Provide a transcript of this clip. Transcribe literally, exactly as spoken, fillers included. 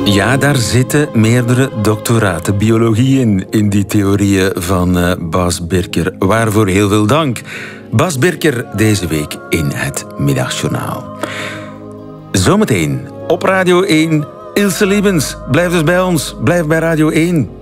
Ja, daar zitten meerdere doctoraten biologie in, in die theorieën van uh, Bas Birker. Waarvoor heel veel dank. Bas Birker deze week in het Middagjournaal. Zometeen op Radio één, Ilse Liebens. Blijf dus bij ons, blijf bij Radio één.